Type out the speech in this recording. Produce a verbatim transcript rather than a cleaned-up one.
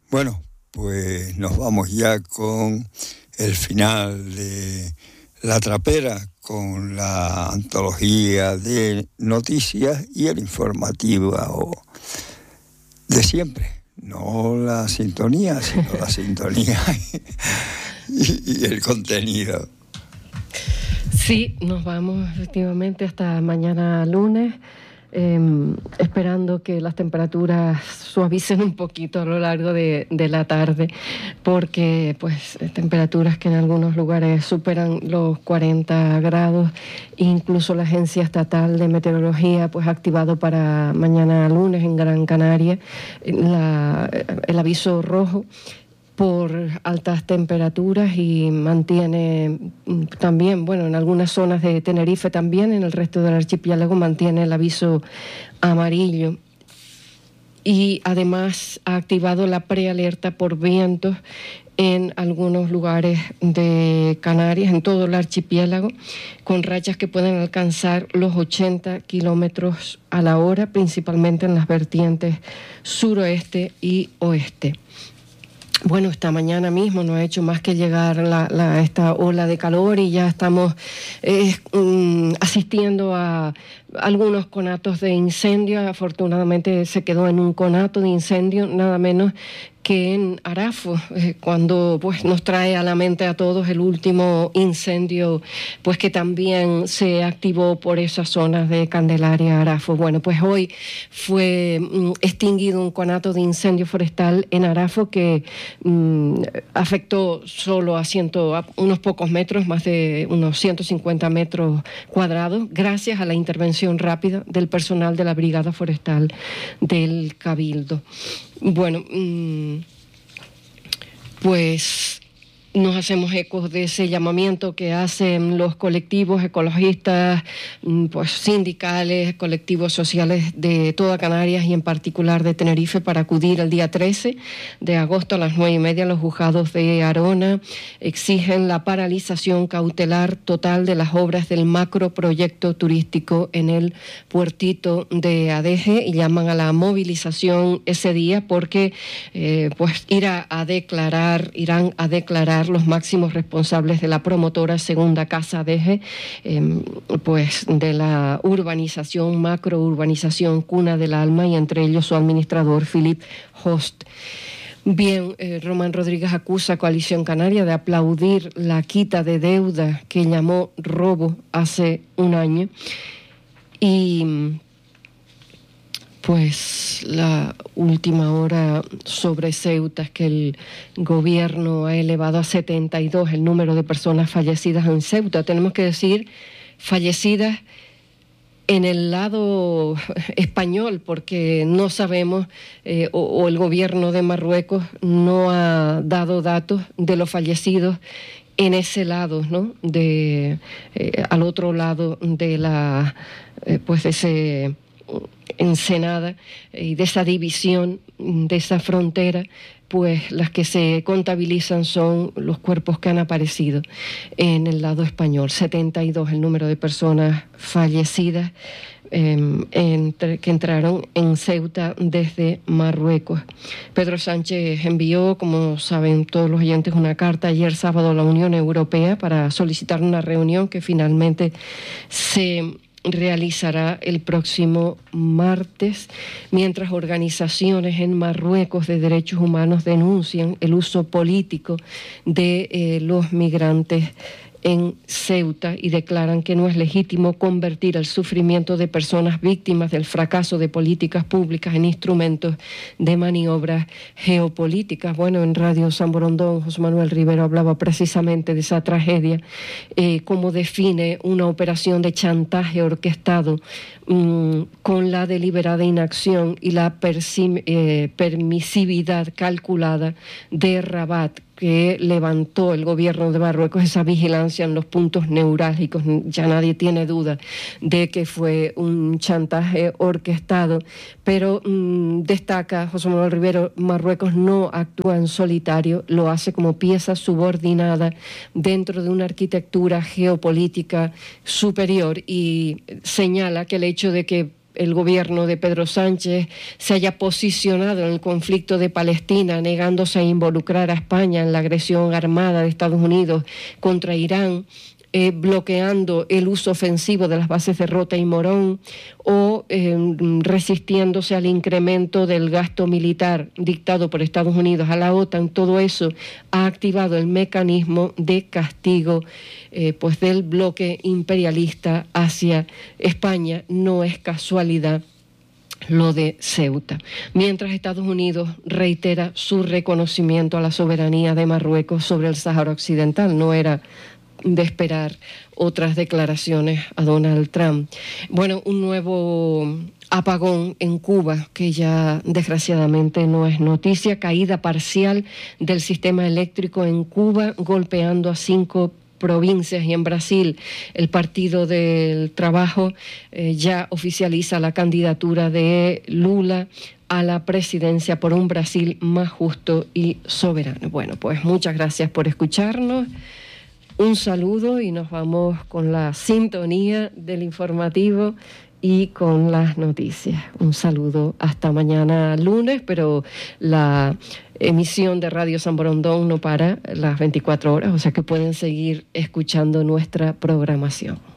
Bueno, pues nos vamos ya con el final de La Trapera, con la antología de noticias y el informativo de siempre. No la sintonía, sino la sintonía y, y el contenido. Sí, nos vamos efectivamente hasta mañana lunes. Eh, esperando que las temperaturas suavicen un poquito a lo largo de, de la tarde, porque pues temperaturas que en algunos lugares superan los cuarenta grados. Incluso la Agencia Estatal de Meteorología pues ha activado para mañana lunes en Gran Canaria la, el aviso rojo por altas temperaturas, y mantiene también, bueno, en algunas zonas de Tenerife también, en el resto del archipiélago mantiene el aviso amarillo. Y además ha activado la prealerta por vientos en algunos lugares de Canarias, en todo el archipiélago, con rachas que pueden alcanzar los ochenta kilómetros a la hora, principalmente en las vertientes suroeste y oeste. Bueno, esta mañana mismo no ha hecho más que llegar la, la, esta ola de calor, y ya estamos eh, um, asistiendo a algunos conatos de incendio. Afortunadamente se quedó en un conato de incendio, nada menos que en Arafo, eh, cuando pues nos trae a la mente a todos el último incendio pues que también se activó por esas zonas de Candelaria, Arafo. Bueno, pues hoy fue mm, extinguido un conato de incendio forestal en Arafo que mm, afectó solo a, ciento, a unos pocos metros, más de unos ciento cincuenta metros cuadrados, gracias a la intervención rápida del personal de la Brigada Forestal del Cabildo. Bueno, pues nos hacemos ecos de ese llamamiento que hacen los colectivos ecologistas, pues sindicales, colectivos sociales de toda Canarias y en particular de Tenerife, para acudir el día trece de agosto a las nueve y media a los juzgados de Arona. Exigen la paralización cautelar total de las obras del macroproyecto turístico en el puertito de Adeje, y llaman a la movilización ese día porque eh, pues irá a declarar, irán a declarar los máximos responsables de la promotora Segunda Casa Adeje, eh, pues de la urbanización, macrourbanización Cuna del Alma, y entre ellos su administrador Philip Host. Bien, eh, Román Rodríguez acusa a Coalición Canaria de aplaudir la quita de deuda que llamó robo hace un año, y pues la última hora sobre Ceuta es que el gobierno ha elevado a setenta y dos el número de personas fallecidas en Ceuta. Tenemos que decir fallecidas en el lado español, porque no sabemos, eh, o, o el gobierno de Marruecos no ha dado datos de los fallecidos en ese lado, ¿no? De, eh, al otro lado de la, eh, pues de ese ensenada y de esa división, de esa frontera, pues las que se contabilizan son los cuerpos que han aparecido en el lado español. setenta y dos el número de personas fallecidas eh, entre, que entraron en Ceuta desde Marruecos. Pedro Sánchez envió, como saben todos los oyentes, una carta ayer sábado a la Unión Europea para solicitar una reunión que finalmente se realizará el próximo martes, mientras organizaciones en Marruecos de derechos humanos denuncian el uso político de eh, los migrantes en Ceuta y declaran que no es legítimo convertir el sufrimiento de personas víctimas del fracaso de políticas públicas en instrumentos de maniobras geopolíticas. Bueno, en Radio San Borondón, José Manuel Rivero hablaba precisamente de esa tragedia, eh, cómo define una operación de chantaje orquestado um, con la deliberada inacción y la persi- eh, permisividad calculada de Rabat, que levantó el gobierno de Marruecos, esa vigilancia en los puntos neurálgicos. Ya nadie tiene duda de que fue un chantaje orquestado, pero mmm, destaca José Manuel Rivero, Marruecos no actúa en solitario, lo hace como pieza subordinada dentro de una arquitectura geopolítica superior, y señala que el hecho de que el gobierno de Pedro Sánchez se haya posicionado en el conflicto de Palestina, negándose a involucrar a España en la agresión armada de Estados Unidos contra Irán, Eh, bloqueando el uso ofensivo de las bases de Rota y Morón, o eh, resistiéndose al incremento del gasto militar dictado por Estados Unidos a la OTAN. Todo eso ha activado el mecanismo de castigo eh, pues del bloque imperialista hacia España. No es casualidad lo de Ceuta. Mientras Estados Unidos reitera su reconocimiento a la soberanía de Marruecos sobre el Sáhara Occidental, no era de esperar otras declaraciones a Donald Trump. Bueno, un nuevo apagón en Cuba, que ya desgraciadamente no es noticia, caída parcial del sistema eléctrico en Cuba, golpeando a cinco provincias, y en Brasil el Partido del Trabajo eh, ya oficializa la candidatura de Lula a la presidencia por un Brasil más justo y soberano. Bueno, pues muchas gracias por escucharnos. Un saludo y nos vamos con la sintonía del informativo y con las noticias. Un saludo hasta mañana lunes, pero la emisión de Radio San Borondón no para las veinticuatro horas, o sea que pueden seguir escuchando nuestra programación.